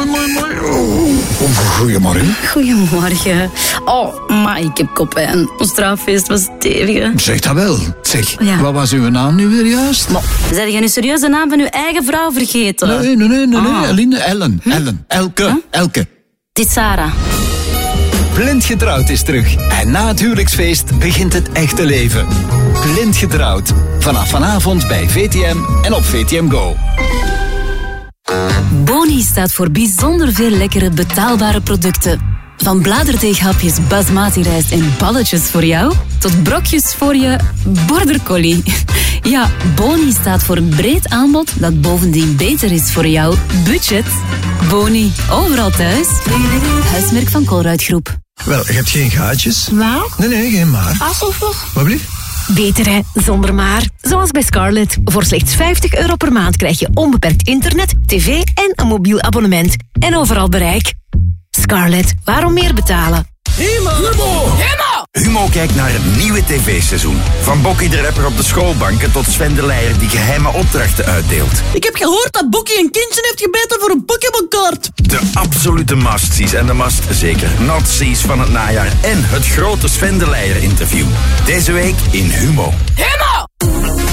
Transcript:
Goedemorgen. Goedemorgen. Oh, maar ik heb koppijn. Ons trouwfeest was stevig, hè? Zeg dat wel. Zeg, Ja. wat was uw naam nu weer juist? Maar, zijn jij nu serieus de naam van uw eigen vrouw vergeten? Nee. Eline, Ellen. Elke. Het is Sarah. Blind Getrouwd is terug. En na het huwelijksfeest begint het echte leven. Blind Getrouwd. Vanaf vanavond bij VTM en op VTM Go. Boni staat voor bijzonder veel lekkere betaalbare producten. Van bladerdeeghapjes basmati rijst en balletjes voor jou, tot brokjes voor je border collie. Ja, Boni staat voor een breed aanbod dat bovendien beter is voor jouw budget. Boni, overal thuis. Huismerk van Colruyt Groep. Wel, je hebt geen gaatjes? Wat? Nee, geen maar. Alsof. Wat blieft? Beter hè, zonder maar. Zoals bij Scarlett. Voor slechts €50 per maand krijg je onbeperkt internet, tv en een mobiel abonnement. En overal bereik. Scarlett, waarom meer betalen? Humo kijkt naar het nieuwe tv-seizoen. Van Bokkie de rapper op de schoolbanken tot Sven de Leijer die geheime opdrachten uitdeelt. Ik heb gehoord dat Bokkie een kindje heeft gebeten voor een Pokémon-kaart. De absolute must-sees en de must-zeker not-sees van het najaar en het grote Sven de Leijer interview. Deze week in Humo. Humo!